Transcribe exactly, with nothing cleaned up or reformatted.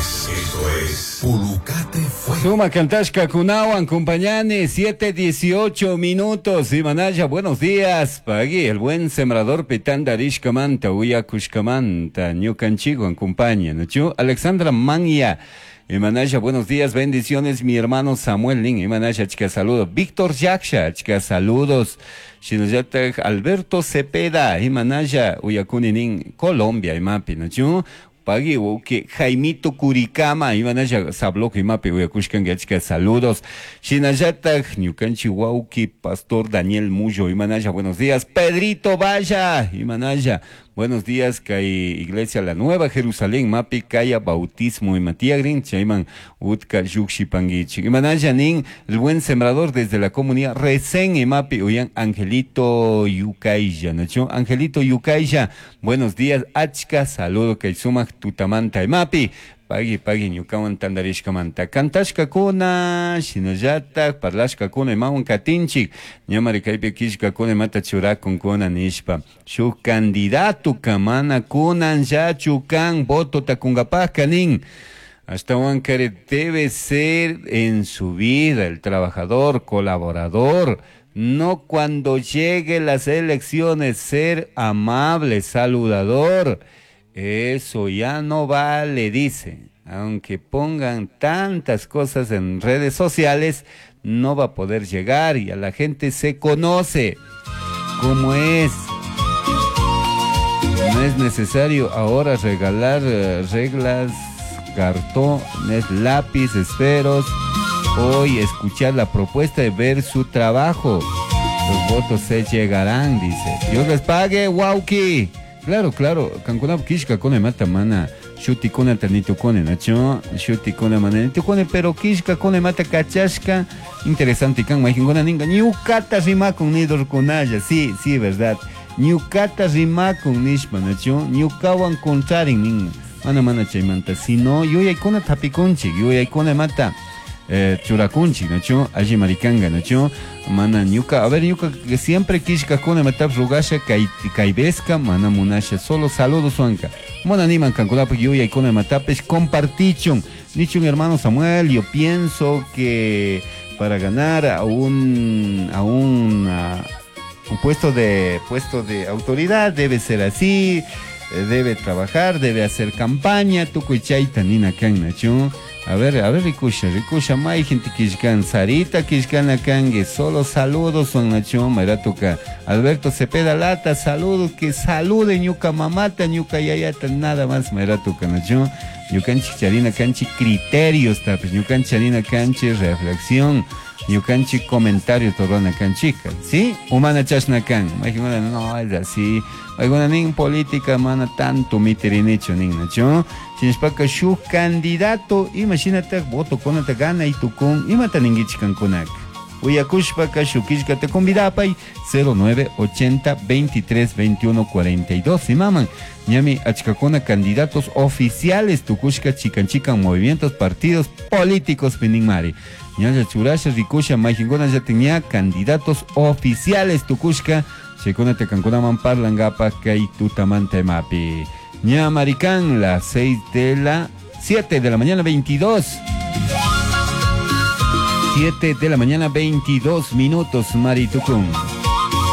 es, esto es Pulucate Fuego. Suma Cantashka Kunawan, compañani, siete dieciocho minutos. Y Manaya, buenos días. Pagui, el buen sembrador Pitandarishkamanta, Uyakushkamanta, Ñukanchigo, en compañía, ¿no? Alexandra Manya. Y Manaya, buenos días, bendiciones, mi hermano Samuel Lin. Y Manaya, chica, saludos. Víctor Yaksha, chica, saludos. Shinoyatek Alberto Cepeda. Y Manaya, Uyakuninin, Colombia, y Mapi, ¿no? Pagui, que Jaimito Curicama, Imanaya Sabloco y Mapi, Uyakushkan Gachka, saludos. Shinayatak, Ñukanchi Wauki, Pastor Daniel Muyo, Imanaya, buenos días. Pedrito Vaya, Imanaya, buenos días, Kai Iglesia La Nueva Jerusalén, Mapi, Kaya Bautismo y Matías Green, Chaiman, Utka Yuxi Panguichi. Imanaya Nin, el buen sembrador desde la comunidad Resen y Mapi, Uyan Angelito Yucailla, ¿no? Angelito Yucailla, buenos días, Achka, saludo, Kaisuma. Tutamanta y Mapi, pagi pagi ñukawan tandarishkamanta. Kantashka kuna, shinallata, parlashka kuna y mawan katinchik, ñamari kaypi kishka kuna mata churakun kuna nishpa. Shuk candidato kamana kunan ya chukan voto takungapaka nin. Hasta Huancare debe ser en su vida el trabajador, colaborador. No cuando llegue las elecciones, ser amable, saludador. Eso ya no vale, dice. Aunque pongan tantas cosas en redes sociales, no va a poder llegar y a la gente se conoce cómo es. No es necesario ahora regalar uh, reglas, cartones, lápiz, esferos. Hoy escuchar la propuesta de ver su trabajo. Los votos se llegarán, dice. Dios les pague, Wauki. Claro, claro, Cancunab Kishka Kone Mata Mana, Shuti Kone Tanito Kone, Nacho, Shuti Kone Mananito Kone, pero Kishka Kone Mata Kachashka, interesante, Kan Majingona Ninga, Niukata Rima con Nidor Konaya, sí, sí, verdad, Niukata Rima con Nishma, Nacho, Niukawan Contrarin Ninga, Mana Mana Chaimanta, si no, yo ya Kone Tapiconchi, yo ya Kone Mata. Eh, Churakunchi, ¿no? Allí Maricanga, ¿no? Mana Ñuka, a ver, Ñuka, que siempre Kishka Kone Matap Rugasha, Kaibesca, Mana Munasha, solo saludos, Suanca. Mona Niman Canculapa, yo y Kone Matapes, compartichon. Dicho mi hermano Samuel, yo pienso que para ganar a un, a un, a un puesto de, puesto de autoridad debe ser así, debe trabajar, debe hacer campaña, Tukuichaita Nina Kan, ¿no? A ver, a ver, Rikusha, Rikusha, hay gente que es Sarita, que es Kange, solo saludos, son Nacho, Maratuca, Alberto Cepeda Lata, saludos, que saluden, Ñuka Mamata, Ñuka Yayata, nada más, Maratuca, Nacho, Ñukan Chicharina Canchi, criterios, tapes, Ñukan Charina Canchi, reflexión, Ñukan Chi, comentario, Torrona Canchica, ¿sí? Humana Chashnakan, no, es así, alguna nin política, mana, tanto miterinecho, nin, Nacho. Sinspaka shu candidato, imagínate, voto con te gana y tu con, y mata ningichikan konak. Uyakushpaka shukishka te convidapay cero nueve ochenta veintitrés veintiuno cuarenta y dos. Y maman, ñami achkakona candidatos oficiales tukushka chikanchikan movimientos, partidos políticos piningmari. Ñaya churasha rikusha majingona ya tenía candidatos oficiales tukushka, chekona te kankona man parlangapa kay tutamante mapi. Ña Maricán, las seis de la, siete de la mañana veintidós. siete de la mañana veintidós minutos, Maritucum.